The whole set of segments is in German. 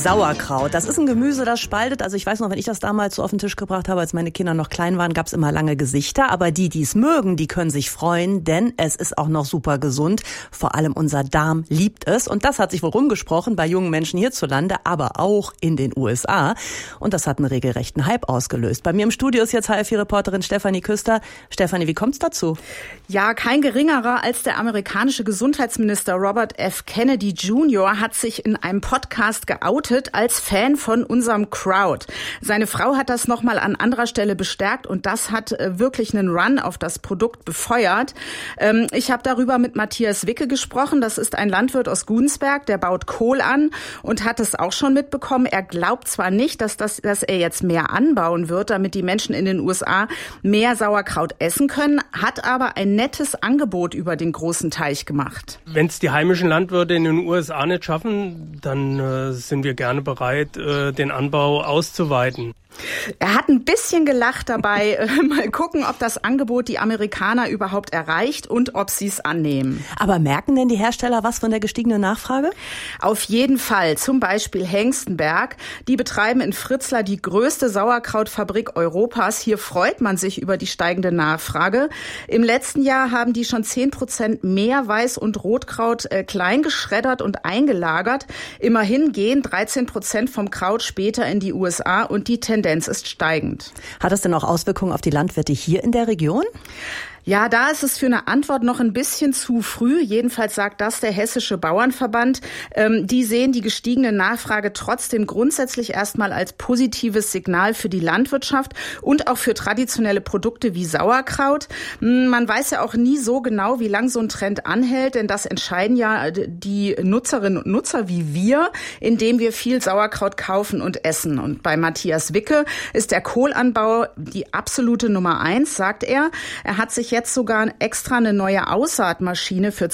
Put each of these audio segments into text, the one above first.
Sauerkraut, das ist ein Gemüse, das spaltet. Also ich weiß noch, wenn ich das damals so auf den Tisch gebracht habe, als meine Kinder noch klein waren, gab es immer lange Gesichter. Aber die es mögen, die können sich freuen, denn es ist auch noch super gesund. Vor allem unser Darm liebt es. Und das hat sich wohl rumgesprochen bei jungen Menschen hierzulande, aber auch in den USA. Und das hat einen regelrechten Hype ausgelöst. Bei mir im Studio ist jetzt HFI-Reporterin Stefanie Küster. Stefanie, wie kommt's dazu? Ja, kein geringerer als der amerikanische Gesundheitsminister Robert F. Kennedy Jr. hat sich in einem Podcast geoutet als Fan von unserem Kraut. Seine Frau hat das nochmal an anderer Stelle bestärkt und das hat wirklich einen Run auf das Produkt befeuert. Ich habe darüber mit Matthias Wicke gesprochen. Das ist ein Landwirt aus Gudensberg, der baut Kohl an und hat es auch schon mitbekommen. Er glaubt zwar nicht, dass er jetzt mehr anbauen wird, damit die Menschen in den USA mehr Sauerkraut essen können, hat aber ein nettes Angebot über den großen Teich gemacht. Wenn es die heimischen Landwirte in den USA nicht schaffen, dann sind wir gerne bereit, den Anbau auszuweiten. Er hat ein bisschen gelacht dabei. Mal gucken, ob das Angebot die Amerikaner überhaupt erreicht und ob sie es annehmen. Aber merken denn die Hersteller was von der gestiegenen Nachfrage? Auf jeden Fall. Zum Beispiel Hengstenberg. Die betreiben in Fritzlar die größte Sauerkrautfabrik Europas. Hier freut man sich über die steigende Nachfrage. Im letzten Jahr haben die schon 10% mehr Weiß- und Rotkraut klein geschreddert und eingelagert. Immerhin gehen 13% vom Kraut später in die USA und die Tendenz ist steigend. Hat das denn auch Auswirkungen auf die Landwirte hier in der Region? Ja, da ist es für eine Antwort noch ein bisschen zu früh. Jedenfalls sagt das der Hessische Bauernverband. Die sehen die gestiegene Nachfrage trotzdem grundsätzlich erstmal als positives Signal für die Landwirtschaft und auch für traditionelle Produkte wie Sauerkraut. Man weiß ja auch nie so genau, wie lang so ein Trend anhält, denn das entscheiden ja die Nutzerinnen und Nutzer wie wir, indem wir viel Sauerkraut kaufen und essen. Und bei Matthias Wicke ist der Kohlanbau die absolute Nummer 1, sagt er. Er hat sich jetzt sogar extra eine neue Aussaatmaschine für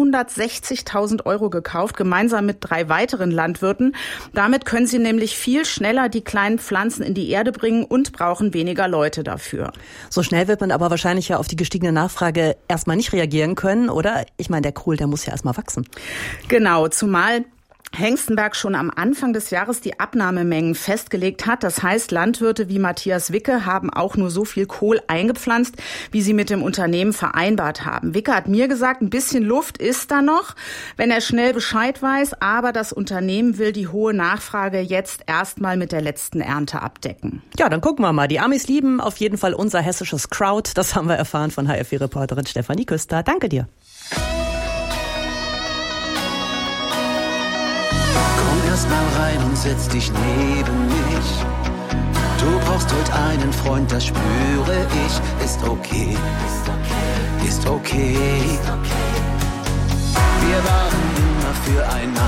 260.000 € gekauft, gemeinsam mit 3 weiteren Landwirten. Damit können sie nämlich viel schneller die kleinen Pflanzen in die Erde bringen und brauchen weniger Leute dafür. So schnell wird man aber wahrscheinlich ja auf die gestiegene Nachfrage erstmal nicht reagieren können, oder? Ich meine, der Kohl, der muss ja erstmal wachsen. Genau, zumal Hengstenberg schon am Anfang des Jahres die Abnahmemengen festgelegt hat. Das heißt, Landwirte wie Matthias Wicke haben auch nur so viel Kohl eingepflanzt, wie sie mit dem Unternehmen vereinbart haben. Wicke hat mir gesagt, ein bisschen Luft ist da noch, wenn er schnell Bescheid weiß. Aber das Unternehmen will die hohe Nachfrage jetzt erstmal mit der letzten Ernte abdecken. Ja, dann gucken wir mal. Die Amis lieben auf jeden Fall unser hessisches Kraut. Das haben wir erfahren von HFI-Reporterin Stefanie Küster. Danke dir. Erst mal rein und setz dich neben mich. Du brauchst heute einen Freund, das spüre ich. Ist okay, ist okay. Wir waren immer füreinander.